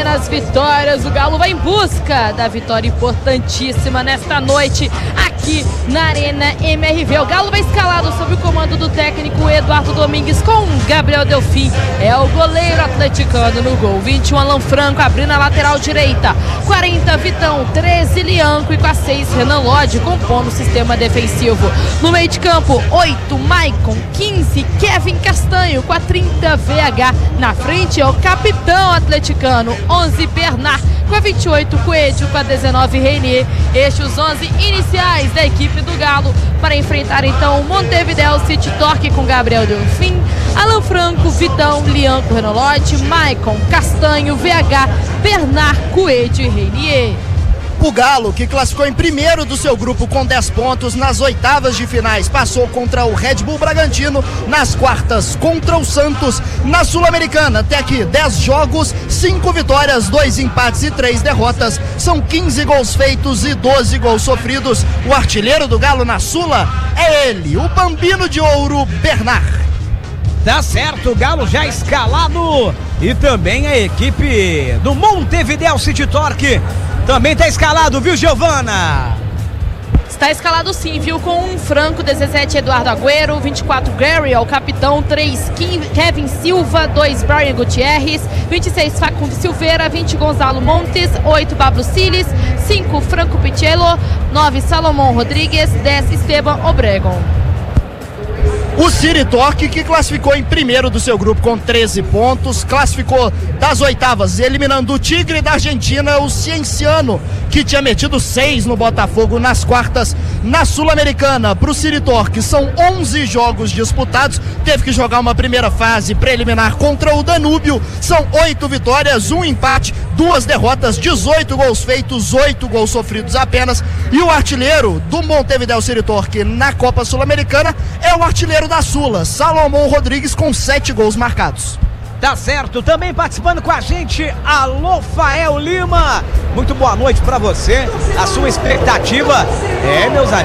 nas vitórias. O Galo vai em busca da vitória importantíssima nesta noite aqui na Arena MRV. O Galo vai escalado sob o comando do técnico Eduardo Domingues com Gabriel Delfim. É o goleiro atleticano no gol. 21, Alan Franco abrindo a lateral direita. 40, Vitão. 13, Lianco. E com a 6, Renan Lodge compondo o sistema defensivo. No meio de campo, 8, Maicon. 15, Kevin Castanho. Com a 30, VH. Na frente é o capitão atleticano. 11, Bernard. Com a 28, Coelho. Com a 19, Reinier. Estes os 11 iniciais da equipe do Galo para enfrentar então o Montevideo City Torque com Gabriel Delfim, Alan Franco, Vitão, Lianco, Renan Lodge, Maicon, Castanho, VH, Bernard, Coelho e Reinier. O Galo, que classificou em primeiro do seu grupo com 10 pontos nas oitavas de finais, passou contra o Red Bull Bragantino, nas quartas contra o Santos, na Sul-Americana. Até aqui, 10 jogos, 5 vitórias, 2 empates e 3 derrotas. São 15 gols feitos e 12 gols sofridos. O artilheiro do Galo na Sula é ele, o Bambino de Ouro, Bernard. Tá certo, o Galo já escalado e também a equipe do Montevideo City Torque também tá escalado, viu, Giovana? Está escalado sim, viu? Com um Franco, 17, Eduardo Agüero, 24, Gary, o capitão, 3, Kevin Silva, 2, Brian Gutierrez, 26, Facundo Silveira, 20, Gonzalo Montes, 8, Pablo Siles, 5, Franco Pichello, 9, Salomão Rodrigues, 10, Esteban Obregon. O City Torque, que classificou em primeiro do seu grupo com 13 pontos, classificou das oitavas, eliminando o Tigre da Argentina, o Cienciano, que tinha metido 6 no Botafogo nas quartas. Na Sul-Americana, para o City Torque, são 11 jogos disputados, teve que jogar uma primeira fase preliminar contra o Danúbio, são 8 vitórias, 1 empate, 2 derrotas, 18 gols feitos, 8 gols sofridos apenas. E o artilheiro do Montevideo City Torque na Copa Sul-Americana é o artilheiro da Sula, Salomão Rodrigues, com 7 gols marcados. Tá certo, também participando com a gente, alô Fael Lima, muito boa noite pra você, a sua expectativa, meus amigos.